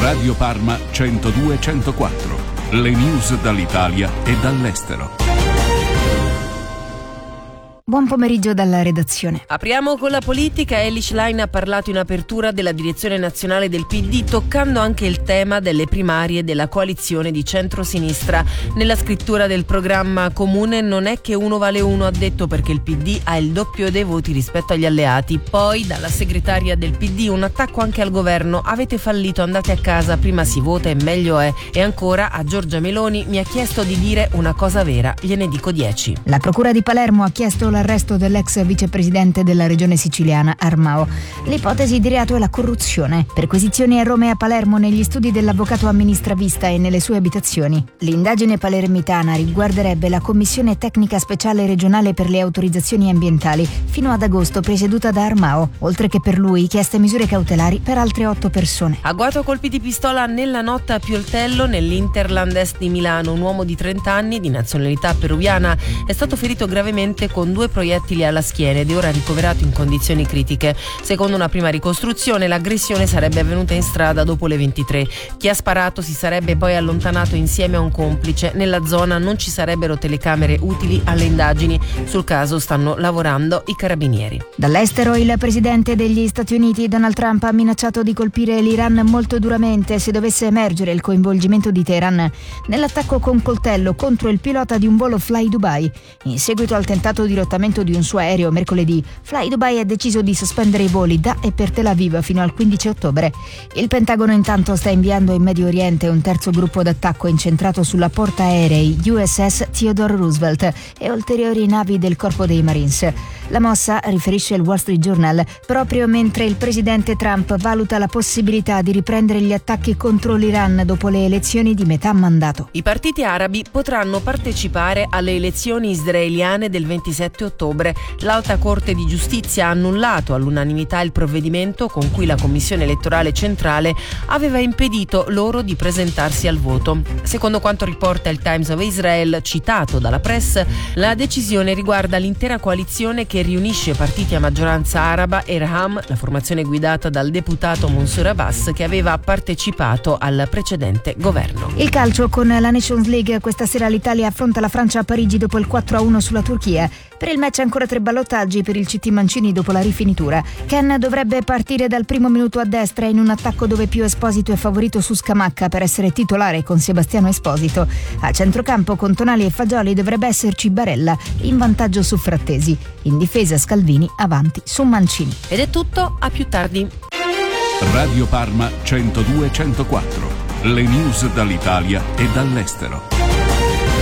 Radio Parma 102-104. Le news dall'Italia e dall'estero. Buon pomeriggio dalla redazione. Apriamo con la politica. Elly Schlein ha parlato in apertura della direzione nazionale del PD, toccando anche il tema delle primarie della coalizione di centrosinistra. Nella scrittura del programma comune non è che uno vale uno, ha detto, perché il PD ha il doppio dei voti rispetto agli alleati. Poi dalla segretaria del PD un attacco anche al governo: avete fallito, andate a casa, prima si vota e meglio è. E ancora a Giorgia Meloni: mi ha chiesto di dire una cosa vera, gliene dico 10. La procura di Palermo ha chiesto l'arresto dell'ex vicepresidente della regione siciliana Armao. L'ipotesi di reato è la corruzione. Perquisizioni a Roma e a Palermo negli studi dell'avvocato amministravista e nelle sue abitazioni. L'indagine palermitana riguarderebbe la commissione tecnica speciale regionale per le autorizzazioni ambientali, fino ad agosto presieduta da Armao, oltre che per lui chieste misure cautelari per altre 8 persone. Agguato a colpi di pistola nella notte a Pioltello, nell'Interland Est di Milano. Un uomo di 30 anni, di nazionalità peruviana, è stato ferito gravemente con 2 proiettili alla schiena ed è ora ricoverato in condizioni critiche. Secondo una prima ricostruzione, l'aggressione sarebbe avvenuta in strada dopo le 23. Chi ha sparato si sarebbe poi allontanato insieme a un complice. Nella zona non ci sarebbero telecamere utili alle indagini. Sul caso stanno lavorando i carabinieri. Dall'estero, il presidente degli Stati Uniti Donald Trump ha minacciato di colpire l'Iran molto duramente se dovesse emergere il coinvolgimento di Teheran nell'attacco con coltello contro il pilota di un volo Fly Dubai. In seguito al tentato dirottamento di un suo aereo mercoledì, Fly Dubai ha deciso di sospendere i voli da e per Tel Aviv fino al 15 ottobre. Il Pentagono intanto sta inviando in Medio Oriente un terzo gruppo d'attacco incentrato sulla portaerei USS Theodore Roosevelt e ulteriori navi del Corpo dei Marines. La mossa, riferisce il Wall Street Journal, proprio mentre il presidente Trump valuta la possibilità di riprendere gli attacchi contro l'Iran dopo le elezioni di metà mandato. I partiti arabi potranno partecipare alle elezioni israeliane del 27 ottobre. L'Alta Corte di Giustizia ha annullato all'unanimità il provvedimento con cui la Commissione elettorale centrale aveva impedito loro di presentarsi al voto. Secondo quanto riporta il Times of Israel, citato dalla press, la decisione riguarda l'intera coalizione che riunisce partiti a maggioranza araba e Raham, la formazione guidata dal deputato Mansour Abbas, che aveva partecipato al precedente governo. Il calcio con la Nations League. Questa sera l'Italia affronta la Francia a Parigi dopo il 4-1 sulla Turchia. Per il match ancora 3 ballottaggi per il CT Mancini dopo la rifinitura. Ken dovrebbe partire dal primo minuto a destra in un attacco dove Pio Esposito è favorito su Scamacca per essere titolare con Sebastiano Esposito. A centrocampo con Tonali e Fagioli dovrebbe esserci Barella in vantaggio su Frattesi. In difesa Scalvini avanti su Mancini. Ed è tutto, a più tardi. Radio Parma 102-104. Le news dall'Italia e dall'estero.